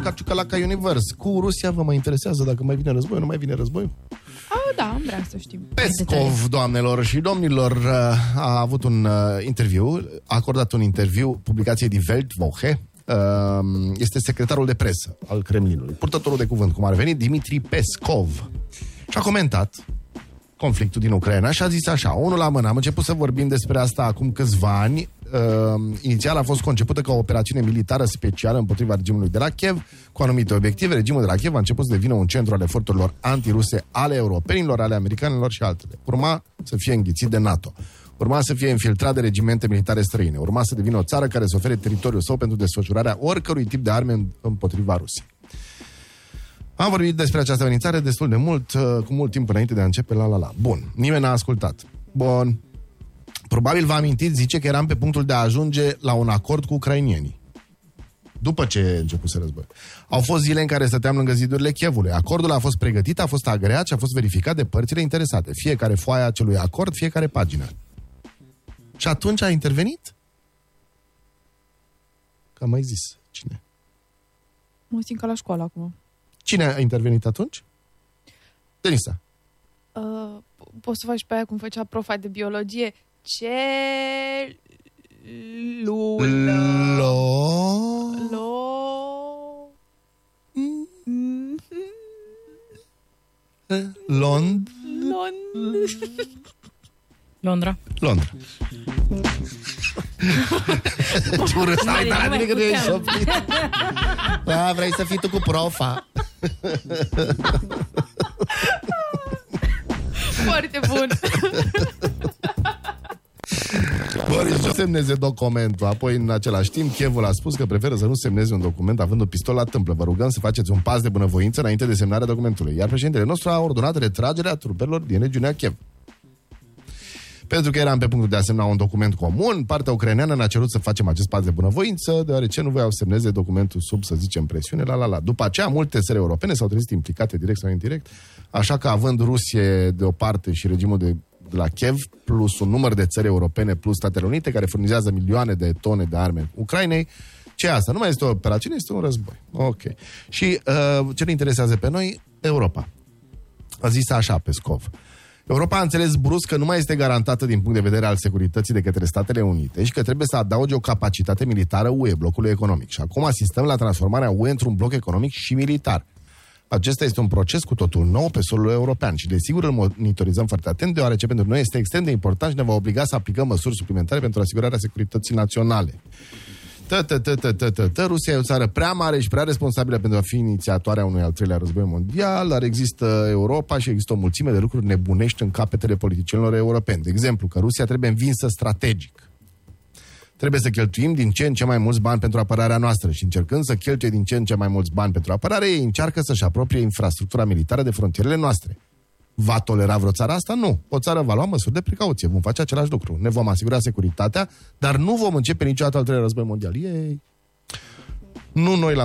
Ciucalaca Universe. Cu Rusia vă mai interesează dacă mai vine război, nu mai vine război? Da, am vrea să știm. Peskov, doamnelor și domnilor, a avut un interviu, a acordat un interviu publicației Die Weltwoche. Este secretarul de presă al Kremlinului, purtătorul de cuvânt, cum ar veni, Dmitri Peskov. Și a comentat conflictul din Ucraina și a zis așa, unul la mână, am început să vorbim despre asta acum câțiva ani. Inițial a fost concepută ca o operațiune militară specială împotriva regimului de la Kiev, cu anumite obiective. Regimul de la Kiev a început să devină un centru al eforturilor antiruse ale europenilor, ale americanilor și altele. Urma să fie înghițit de NATO. Urma să fie infiltrat de regimente militare străine. Urma să devină o țară care să ofere teritoriul său pentru desfășurarea oricărui tip de arme împotriva Rusiei. Am vorbit despre această amenințare destul de mult, cu mult timp înainte de a începe la. Bun, nimeni n-a ascultat. Bun. Probabil vă amintiți, zice că eram pe punctul de a ajunge la un acord cu ucrainienii. După ce începuse război. Au fost zile în care stăteam lângă zidurile Chievului. Acordul a fost pregătit, a fost agreat și a fost verificat de părțile interesate. Fiecare foaia acelui acord, fiecare pagină. Și atunci a intervenit? Că am mai zis. Cine? Mă simt ca la școală acum. Cine a intervenit atunci? Denisa. Poți să faci pe aia cum făcea profa de biologie? Londra. Da, vrei să fii tu cu profa. Foarte bun. Boris nu semneze documentul. Apoi, în același timp, Kievul a spus că preferă să nu semneze un document având un pistol la tâmplă. Vă rugăm să faceți un pas de bunăvoință înainte de semnarea documentului. Iar președintele nostru a ordonat retragerea trupelor din regiunea Kiev. Pentru că eram pe punctul de a semna un document comun, partea ucraineană ne-a cerut să facem acest pas de bunăvoință, deoarece nu voiau semneze documentul sub, să zicem, presiune, la. După aceea, multe țări europene s-au trezit implicate direct sau indirect, așa că având Rusie de o parte și regimul de la Kiev, plus un număr de țări europene, plus Statele Unite, care furnizează milioane de tone de arme Ucrainei, ce asta? Nu mai este o operațiune, este un război. Ok. Și ce ne interesează pe noi? Europa. A zis așa Peskov. Europa a înțeles brusc că nu mai este garantată din punct de vedere al securității de către Statele Unite și că trebuie să adauge o capacitate militară UE, blocului economic. Și acum asistăm la transformarea UE într-un bloc economic și militar. Acesta este un proces cu totul nou pe solul european și desigur îl monitorizăm foarte atent, deoarece pentru noi este extrem de important și ne va obliga să aplicăm măsuri suplimentare pentru asigurarea securității naționale. Rusia e o țară prea mare și prea responsabilă pentru a fi inițiatoarea unui al treilea război mondial, dar există Europa și există o mulțime de lucruri nebunești în capetele politicienilor europeni. De exemplu, că Rusia trebuie învinsă strategic. Trebuie să cheltuim din ce în ce mai mulți bani pentru apărarea noastră și încercând să cheltuie din ce în ce mai mulți bani pentru apărare, ei încearcă să-și apropie infrastructura militară de frontierele noastre. Va tolera vreo țară asta? Nu. O țară va lua măsuri de precauție. Vom face același lucru. Ne vom asigura securitatea, dar nu vom începe niciodată al treilea război mondial. Ei. Nu noi la